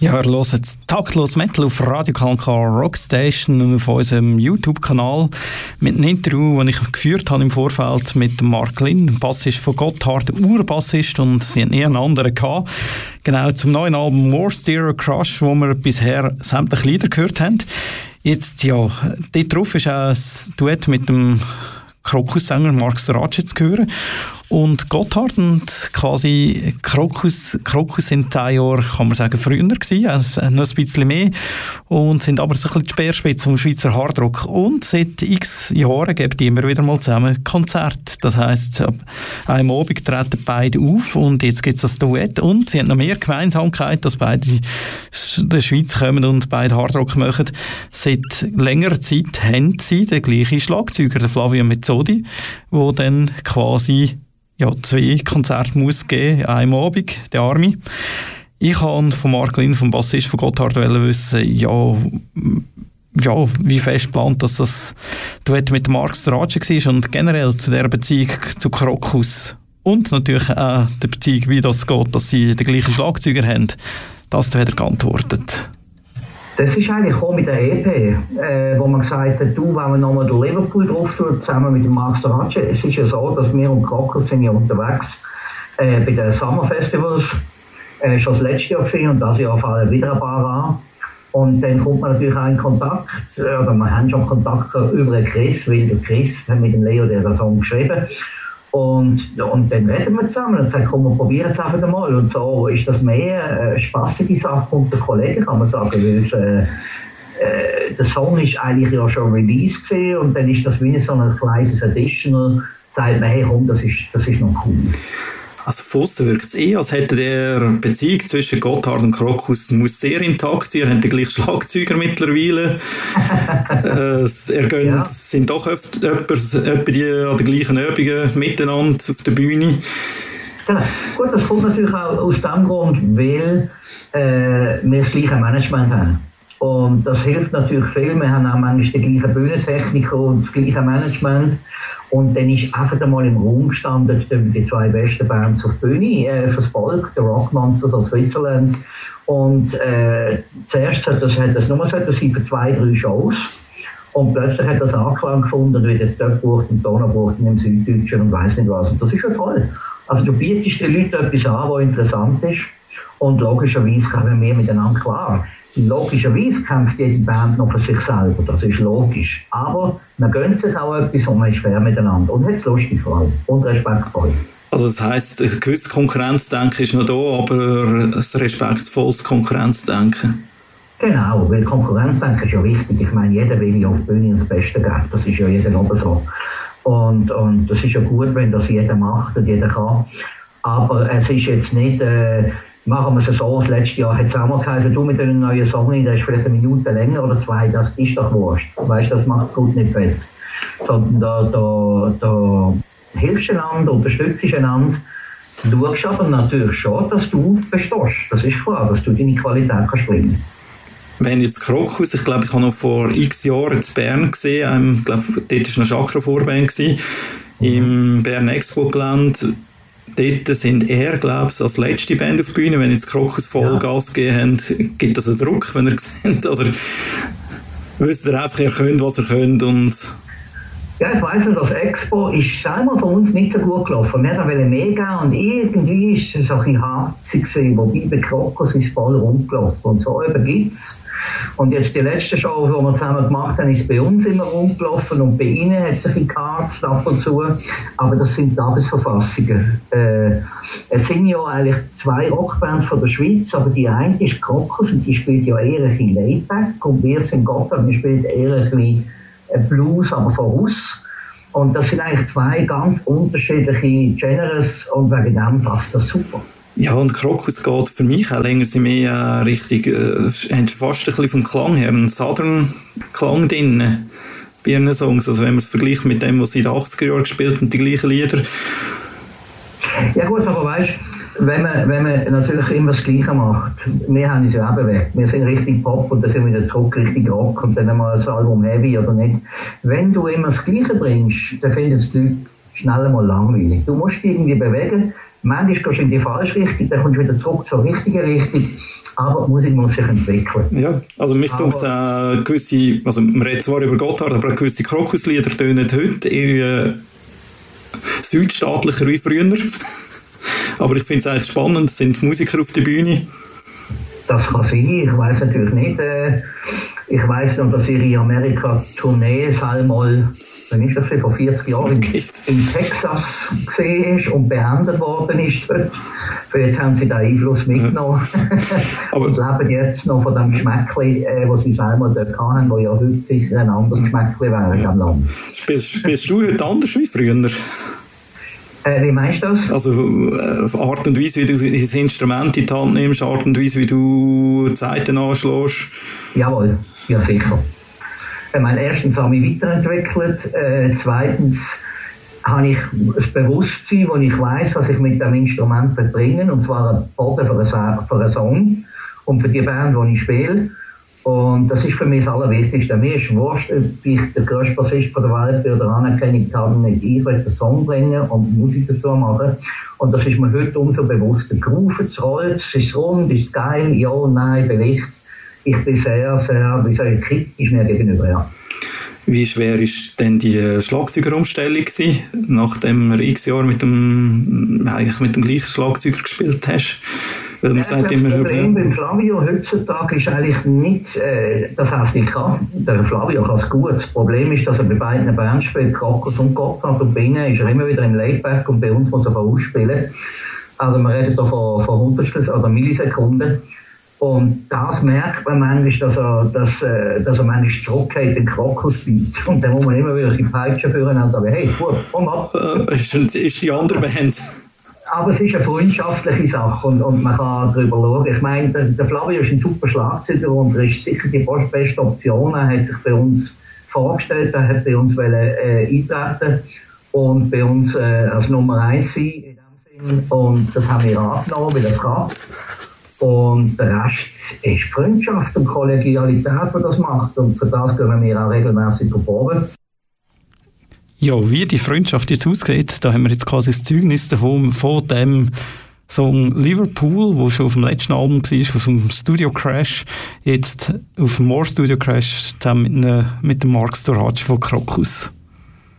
Ja, ihr hört jetzt Taktlos Metal auf Radio Kanal Rockstation und auf unserem YouTube-Kanal mit einem Interview, das ich geführt habe im Vorfeld mit Mark Lynn, Bassist von Gotthard, Urbassist, und sie hatten nie einen anderen gehabt. Genau, zum neuen Album More Stereo Crush, wo wir bisher sämtliche Lieder gehört haben. Jetzt, ja, dort drauf ist auch ein Duett mit dem Krokus-Sänger Mark Sracek zu hören. Und Gotthard und quasi Krokus sind 10 Jahre, kann man sagen, früher gewesen, also noch ein bisschen mehr, und sind aber so ein bisschen die Speerspitze vom Schweizer Hardrock. Und seit x Jahren geben die immer wieder mal zusammen Konzerte. Das heisst, ab einem Abend treten beide auf und jetzt gibt es das Duett. Und sie haben noch mehr Gemeinsamkeit, dass beide in der Schweiz kommen und beide Hardrock machen. Seit längerer Zeit haben sie den gleichen Schlagzeuger, den Flavio Mezzodi, der dann quasi 2 Konzerte muss geben, einem Abend, der Arme. Ich habe von Mark Lynn, vom Bassist von Gotthard, wissen, wie fest geplant, dass das Duett mit Mark Sracek war und generell zu dieser Beziehung zu Krokus und natürlich auch der Beziehung, wie das geht, dass sie den gleichen Schlagzeuger haben. Das hat er geantwortet. Das ist eigentlich auch mit der EP, wo man gesagt hat, wenn wir nochmal den Liverpool drauf tun, zusammen mit dem Mark Sracek. Es ist ja so, dass wir und Krokus sind ja unterwegs bei den Summer Festivals. Schon das letzte Jahr gesehen und das Jahr fallen wieder ein paar an. Und dann kommt man natürlich auch in Kontakt, oder wir haben schon Kontakt über den Chris, weil der Chris hat mit dem Leo den Song geschrieben. Und dann reden wir zusammen und sagen, komm, wir probieren es einfach mal. Und so ist das mehr eine spassige Sache unter Kollegen, kann man sagen. Weil der Song ist eigentlich ja schon Release gewesen und dann ist das wie so ein kleines Additional. Sagt man, hey komm, das ist noch cool. Also von aussen wirkt es als hätte der Beziehung zwischen Gotthard und Krokus muss sehr intakt sein. Er hat den gleichen Schlagzeuger mittlerweile. Sind doch etwa die an den gleichen Übungen miteinander auf der Bühne. Ja, gut, das kommt natürlich auch aus dem Grund, weil wir das gleiche Management haben. Und das hilft natürlich viel. Wir haben auch manchmal die gleiche Bühnentechniker und das gleiche Management. Und dann ist einfach einmal im Raum gestanden, jetzt stehen die 2 besten Bands auf die Bühne fürs Volk, der Rock Monsters aus Switzerland. Und zuerst hat das nur sein für 2, 3 Shows. Und plötzlich hat das Anklang gefunden und wird jetzt dort gebucht und da gebucht und im Süddeutschen und weiss nicht was. Und das ist ja toll. Also du bietest den Leuten etwas an, was interessant ist. Und logischerweise kommen wir miteinander klar. Logischerweise kämpft jede Band noch für sich selber, das ist logisch. Aber man gönnt sich auch etwas und man ist fair miteinander. Und hat es lustig vor allem und respektvoll. Also das heisst, ein gewisses Konkurrenzdenken ist noch da, aber ein respektvolles Konkurrenzdenken. Genau, weil Konkurrenzdenken ist ja wichtig. Ich meine, jeder will ja auf die Bühne das Beste geben. Das ist ja jedem oben so. Und das ist ja gut, wenn das jeder macht und jeder kann. Aber es ist jetzt nicht... machen wir es so, das letzte Jahr hat es auch mal geheißen, du mit einem neuen Song, der ist vielleicht 1 Minute länger oder 2, das ist doch wurscht. Weißt du, das macht es gut nicht fett. Sondern da hilfst du einander, unterstützt einander. Du schaust aber natürlich schon, dass du bestehst. Das ist klar, dass du deine Qualität kannst bringen. Wenn jetzt Krokus, ich glaube, ich habe noch vor x Jahren in Bern gesehen, ich glaube, dort war noch Chakra-Vorband im Bern Expo-Gelände. Dort sind glaube ich, als letzte Band auf der Bühne. Wenn jetzt Krokus voll Gas gegeben haben, gibt das einen Druck, wenn ihr seht? Oder wisst ihr einfach, ihr könnt, was ihr könnt? Und ja, ich weiss nicht, das Expo ist selber von uns nicht so gut gelaufen. Wir wollten mehr geben und irgendwie war es ein bisschen harzig, wobei bei Krokus ist es voll rumgelaufen. Und so gibt es. Und jetzt die letzte Show, die wir zusammen gemacht haben, ist bei uns immer rumgelaufen und bei ihnen hat es ein bisschen geharzt ab und zu. Aber das sind Tagesverfassungen. Es sind ja eigentlich 2 Rockbands von der Schweiz, aber die eine ist Krokus und die spielt ja eher ein bisschen Layback und wir sind Gotthard, wir spielen eher ein bisschen Blues, aber voraus. Und das sind eigentlich 2 ganz unterschiedliche Genres und wegen dem passt das super. Ja, und Krokus geht für mich auch länger, sind mehr richtig, haben fast ein bisschen vom Klang her, einen Southern-Klang drin bei ihren Songs. Also wenn man es vergleicht mit dem, was sie in den 80er Jahren gespielt haben, die gleichen Lieder. Ja gut, aber weißt du, wenn man natürlich immer das Gleiche macht, wir haben uns ja auch bewegt, wir sind richtig Pop und dann sind wir wieder zurück richtig Rock und dann mal ein Album Heavy oder nicht. Wenn du immer das Gleiche bringst, dann finden es die Leute schnell mal langweilig. Du musst dich irgendwie bewegen. Manchmal gehst du in die falsche Richtung, dann kommst du wieder zurück zur richtigen Richtung. Aber die Musik muss sich entwickeln. Ja, also mich denkt gewisse, also man redet zwar über Gotthard, aber auch gewisse Krokuslieder tönen heute eher südstaatlicher wie früher. Aber ich finde es eigentlich spannend, sind Musiker auf der Bühne. Das kann sein, ich weiß natürlich nicht. Ich weiß noch, dass ihre Amerika-Tournee einmal, wenn ich das vor 40 Jahren in Texas gesehen ist und beendet worden ist dort. Vielleicht haben sie den Einfluss mitgenommen und leben jetzt noch von dem Geschmäckli, das sie einmal dort hatten, wo ja heute sicher ein anderes Geschmäckli wäre in diesem Land. Spielst du heute anders wie früher? Wie meinst du das? Also Art und Weise, wie du das Instrument in die Hand nimmst, Art und Weise, wie du die Saiten anschlägst? Jawohl, ja sicher. Erstens habe ich mich weiterentwickelt, zweitens habe ich das Bewusstsein, wo ich weiss, was ich mit dem Instrument verbringe, und zwar einen Boden für einen Song und für die Band, die ich spiele. Und das ist für mich das Allerwichtigste. Mir ist wurscht, ob ich der grösste Bassist von der Welt bin oder Anerkennung habe, nicht. Ich will den Song bringen und Musik dazu machen. Und das ist mir heute umso bewusster. Gerufen, es rollt, es ist rund, ist geil, ja, nein, vielleicht. Ich bin sehr, sehr, wie soll ich, kritisch mir gegenüber, ja. Wie schwer war denn die Schlagzeugerumstellung gewesen, nachdem du x Jahre mit dem gleichen Schlagzeuger gespielt hast? Weil man sagt immer, das Problem beim Flavio heutzutage ist eigentlich nicht, dass er es nicht kann. Der Flavio kann es gut. Das Problem ist, dass er bei beiden Bands spielt, Krokus und Gotthard, und bei ihnen ist er immer wieder im Laidback und bei uns muss er vorausspielen. Also wir reden hier von Hundertstel oder Millisekunden. Und das merkt man manchmal, dass er manchmal zurückgeht, den Krokus-Beat. Und dann muss man immer wieder die Peitsche führen und sagen, hey, gut, komm ab. Ist die andere Band. Aber es ist eine freundschaftliche Sache und man kann darüber schauen. Ich meine, der Flavio ist ein super Schlagzeuger und er ist sicher die beste Option. Er hat sich bei uns vorgestellt, er hat bei uns eintreten und bei uns als Nummer 1 sein in dem Sinn. Und das haben wir angenommen, weil das kann. Und der Rest ist Freundschaft und Kollegialität, die das macht. Und für das gehen wir auch regelmäßig verboten. Ja, wie die Freundschaft jetzt aussieht, da haben wir jetzt quasi das Zeugnis davon, von dem Song Liverpool, wo schon auf dem letzten Album war, auf dem Studio Crash, jetzt auf dem More Studio Crash zusammen mit dem Mark Storacci von Krokus.